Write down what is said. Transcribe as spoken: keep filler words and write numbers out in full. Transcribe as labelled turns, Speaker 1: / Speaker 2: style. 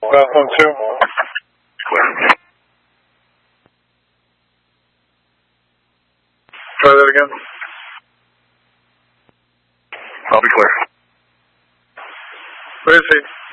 Speaker 1: Last one, two.
Speaker 2: Clear.
Speaker 1: Try that again.
Speaker 2: I'll be clear.
Speaker 1: Where is he?